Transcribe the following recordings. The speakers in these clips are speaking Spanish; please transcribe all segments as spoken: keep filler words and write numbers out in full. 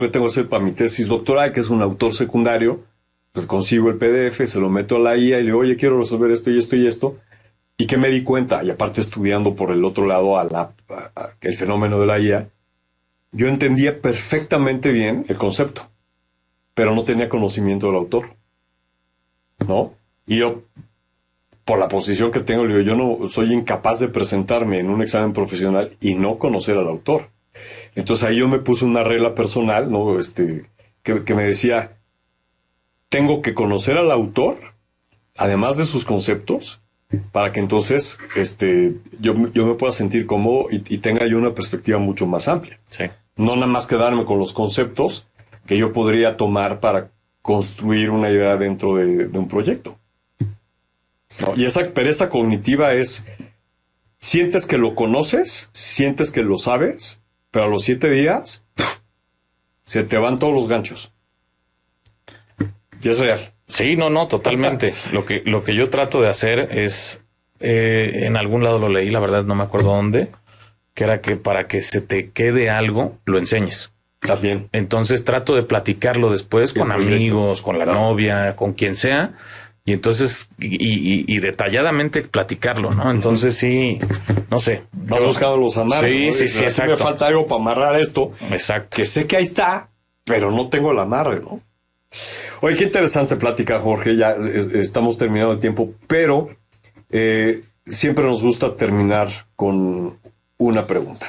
yo tengo que hacer para mi tesis doctoral, que es un autor secundario, pues consigo el P D F, se lo meto a la I A y le digo, oye, quiero resolver esto y esto y esto. Y que me di cuenta, y aparte estudiando por el otro lado a la, a, a, el fenómeno de la I A, yo entendía perfectamente bien el concepto, pero no tenía conocimiento del autor, ¿no? Y yo, por la posición que tengo, le digo, yo no soy incapaz de presentarme en un examen profesional y no conocer al autor. Entonces ahí yo me puse una regla personal, ¿no? Este, que, que me decía, tengo que conocer al autor, además de sus conceptos, para que entonces este, yo, yo me pueda sentir cómodo y, y tenga yo una perspectiva mucho más amplia. Sí. No nada más quedarme con los conceptos que yo podría tomar para construir una idea dentro de, de un proyecto. ¿No? Y esa pereza cognitiva es, sientes que lo conoces, sientes que lo sabes, pero a los siete días se te van todos los ganchos. Y es real. Sí, no, no, totalmente. Lo que, lo que yo trato de hacer es, eh, en algún lado lo leí, la verdad no me acuerdo dónde, que era que para que se te quede algo, lo enseñes. También. Entonces trato de platicarlo después con amigos, con la novia, con quien sea, y entonces, y, y, y detalladamente platicarlo, ¿no? Entonces sí, no sé. Vas buscando los amarres. Sí, ¿no? sí, sí, exacto. Me falta algo para amarrar esto. Exacto. Que sé que ahí está, pero no tengo el amarre, ¿no? Oye, qué interesante plática, Jorge. Ya es, estamos terminando el tiempo, pero eh, siempre nos gusta terminar con una pregunta.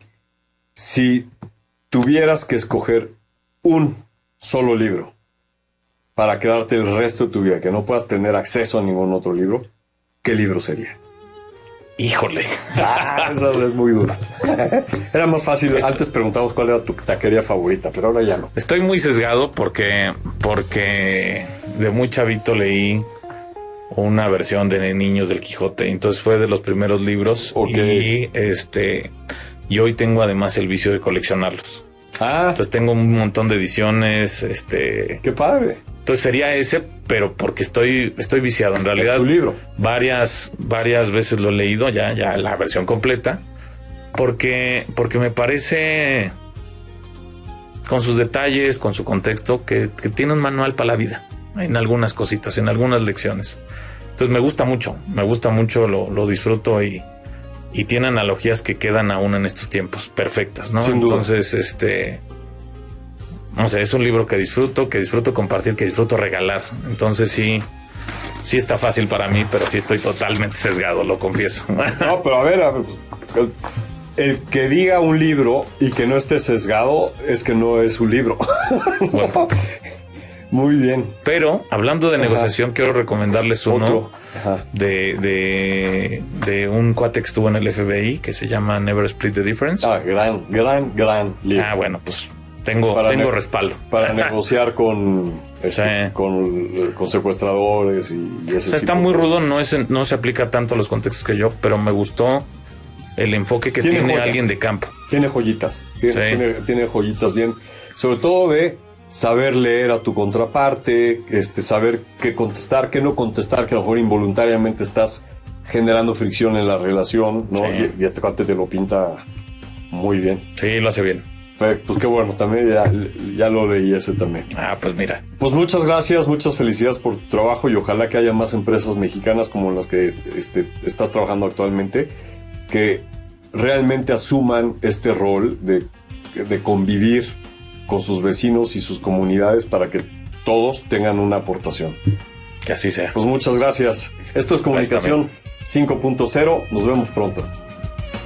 Si tuvieras que escoger un solo libro para quedarte el resto de tu vida, que no puedas tener acceso a ningún otro libro, ¿qué libro sería? Híjole. Ah, esa es muy dura. Era más fácil. Antes preguntábamos cuál era tu taquería favorita, pero ahora ya no. Estoy muy sesgado porque, porque de muy chavito leí una versión de Niños del Quijote. Entonces fue de los primeros libros. Okay. Y este, y hoy tengo además el vicio de coleccionarlos. Ah. Entonces tengo un montón de ediciones. Este. Qué padre. Entonces sería ese, pero porque estoy, estoy viciado. En realidad, es tu libro. Varias, varias veces lo he leído ya, ya la versión completa, porque, porque me parece, con sus detalles, con su contexto, que, que tiene un manual para la vida, en algunas cositas, en algunas lecciones. Entonces me gusta mucho, me gusta mucho, lo, lo disfruto y, y tiene analogías que quedan aún en estos tiempos perfectas, ¿no? Sin duda. Entonces, este... no sé, es un libro que disfruto, que disfruto compartir, que disfruto regalar. Entonces sí, sí está fácil para mí, pero sí estoy totalmente sesgado, lo confieso. No, pero a ver, a ver, el que diga un libro y que no esté sesgado es que no es un libro. Bueno. Muy bien. Pero, hablando de Ajá. negociación, quiero recomendarles uno Ajá. de, de, de un cuate que estuvo en el F B I que se llama Never Split the Difference. Ah, gran, gran, gran libro. Ah, bueno, pues tengo, Para tengo ne- respaldo. Para negociar con, este, Sí. con, con secuestradores y, y ese O sea, está tipo muy de- rudo, no, es, no se aplica tanto a los contextos que yo, pero me gustó el enfoque que Tiene tiene joyas. alguien de campo. Tiene joyitas. Tiene, Sí. tiene, tiene joyitas bien. Sobre todo de saber leer a tu contraparte, este, saber qué contestar, qué no contestar, que a lo mejor involuntariamente estás generando fricción en la relación, ¿no? Sí. Y, y este cuate te lo pinta muy bien. Sí, lo hace bien. Pues pues qué bueno, también ya, ya lo leí ese también. Ah, pues mira. Pues muchas gracias, muchas felicidades por tu trabajo y ojalá que haya más empresas mexicanas como las que este, estás trabajando actualmente, que realmente asuman este rol de, de convivir con sus vecinos y sus comunidades para que todos tengan una aportación. Que así sea. Pues muchas gracias. Esto es Comunicación cinco punto cero. Nos vemos pronto.